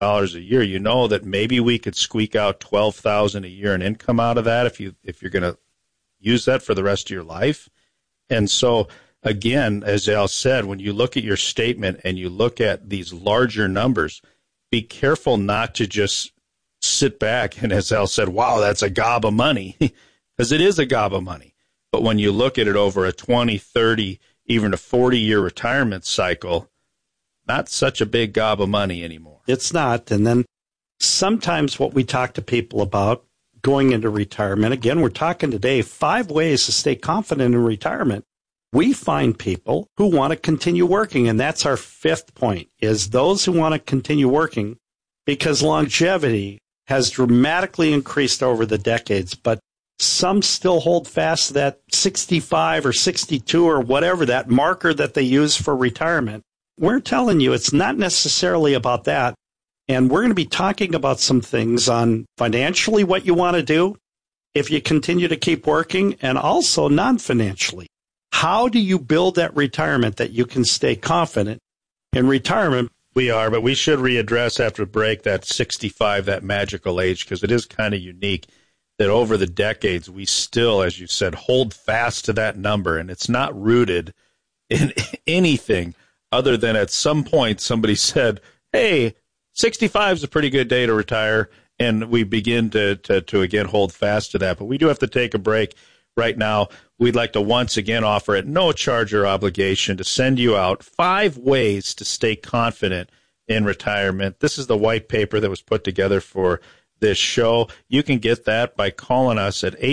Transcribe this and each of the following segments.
a year, you know that maybe we could squeak out $12,000 a year in income out of that if you're going to use that for the rest of your life. And so, again, as Al said, when you look at your statement and you look at these larger numbers, be careful not to just sit back and, as Al said, wow, that's a gob of money, because it is a gob of money. But when you look at it over a 20, 30, even a 40-year retirement cycle, not such a big gob of money anymore. It's not. And then sometimes what we talk to people about going into retirement, again, we're talking today 5 ways to stay confident in retirement. We find people who want to continue working, and that's our 5th point, is those who want to continue working, because longevity has dramatically increased over the decades, but some still hold fast to that 65 or 62 or whatever, that marker that they use for retirement. We're telling you it's not necessarily about that, and we're going to be talking about some things on financially what you want to do if you continue to keep working, and also non-financially. How do you build that retirement that you can stay confident in retirement? We are, but we should readdress after the break that 65, that magical age, because it is kind of unique that over the decades we still, as you said, hold fast to that number, and it's not rooted in anything other than at some point somebody said, hey, 65 is a pretty good day to retire, and we begin to again hold fast to that. But we do have to take a break right now. We'd like to once again offer at no charge or obligation to send you out 5 ways to stay confident in retirement. This is the white paper that was put together for this show. You can get that by calling us at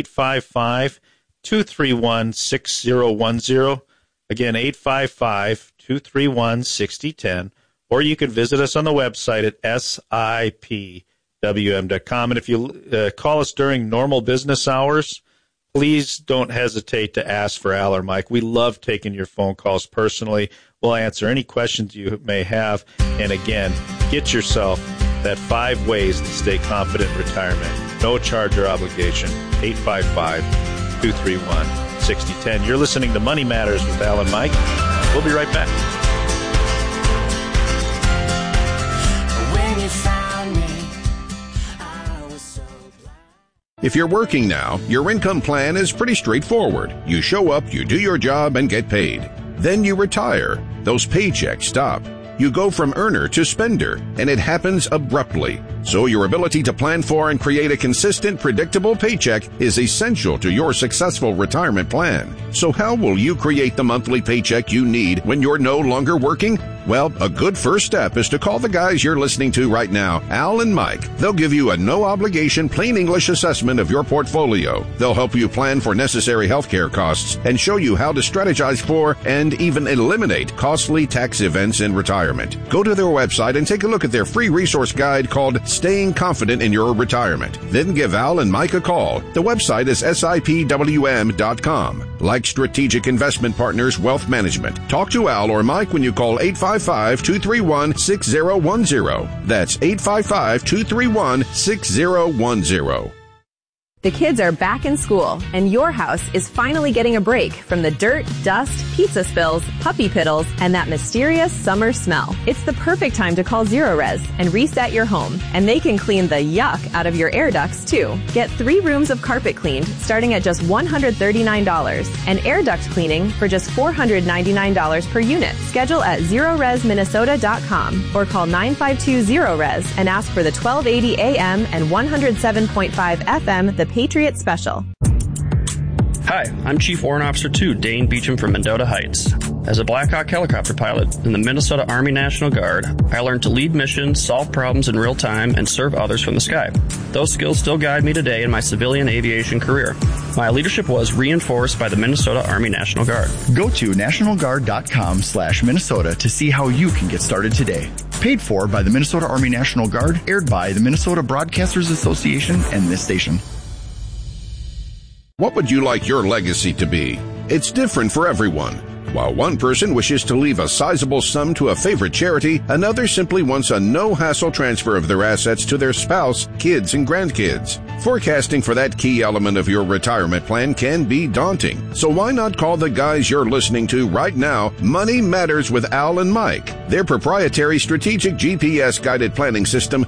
855-231-6010. Again, 855-231-6010. Or you can visit us on the website at sipwm.com. And if you call us during normal business hours, please don't hesitate to ask for Al or Mike. We love taking your phone calls personally. We'll answer any questions you may have. And again, get yourself that 5 ways to stay confident in retirement. No charge or obligation. 855-231-6010. You're listening to Money Matters with Al and Mike. We'll be right back. If you're working now, your income plan is pretty straightforward. You show up, you do your job, and get paid. Then you retire. Those paychecks stop. You go from earner to spender, and it happens abruptly. So your ability to plan for and create a consistent, predictable paycheck is essential to your successful retirement plan. So how will you create the monthly paycheck you need when you're no longer working? Well, a good first step is to call the guys you're listening to right now, Al and Mike. They'll give you a no-obligation, plain English assessment of your portfolio. They'll help you plan for necessary healthcare costs and show you how to strategize for and even eliminate costly tax events in retirement. Go to their website and take a look at their free resource guide called Staying Confident in Your Retirement. Then give Al and Mike a call. The website is sipwm.com. Like Strategic Investment Partners Wealth Management. Talk to Al or Mike when you call 855-231-6010. That's 855-231-6010. The kids are back in school, and your house is finally getting a break from the dirt, dust, pizza spills, puppy piddles, and that mysterious summer smell. It's the perfect time to call Zerorez and reset your home, and they can clean the yuck out of your air ducts, too. Get 3 rooms of carpet cleaned starting at just $139, and air duct cleaning for just $499 per unit. Schedule at ZerorezMinnesota.com or call 952-ZERO-RES and ask for the 1280 AM and 107.5 FM, the Patriot Special. Hi, I'm Chief Warrant Officer 2, Dane Beecham from Mendota Heights. As a Black Hawk helicopter pilot in the Minnesota Army National Guard, I learned to lead missions, solve problems in real time, and serve others from the sky. Those skills still guide me today in my civilian aviation career. My leadership was reinforced by the Minnesota Army National Guard. Go to nationalguard.com/Minnesota to see how you can get started today. Paid for by the Minnesota Army National Guard, aired by the Minnesota Broadcasters Association and this station. What would you like your legacy to be? It's different for everyone. While one person wishes to leave a sizable sum to a favorite charity, another simply wants a no-hassle transfer of their assets to their spouse, kids, and grandkids. Forecasting for that key element of your retirement plan can be daunting. So why not call the guys you're listening to right now, Money Matters with Al and Mike. Their proprietary strategic GPS-guided planning system